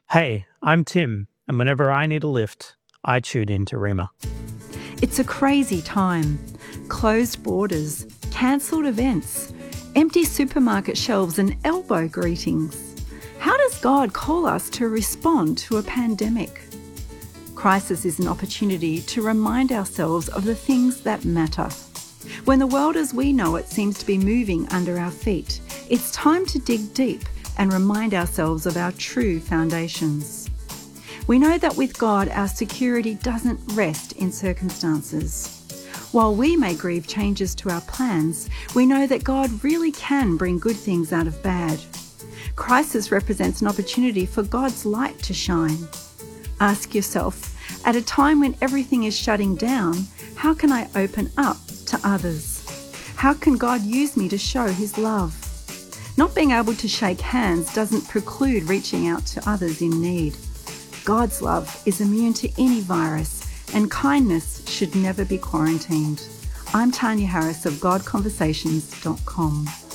Hey, I'm Tim, and whenever I need a lift, I tune in to Rima. It's a crazy time. Closed borders, cancelled events, empty supermarket shelves and elbow greetings. How does God call us to respond to a pandemic? Crisis is an opportunity to remind ourselves of the things that matter. When the world as we know it seems to be moving under our feet, it's time to dig deep and remind ourselves of our true foundations. We know that with God, our security doesn't rest in circumstances. While we may grieve changes to our plans, we know that God really can bring good things out of bad. Crisis represents an opportunity for God's light to shine. Ask yourself, at a time when everything is shutting down, how can I open up to others? How can God use me to show His love? Not being able to shake hands doesn't preclude reaching out to others in need. God's love is immune to any virus, and kindness should never be quarantined. I'm Tanya Harris of GodConversations.com.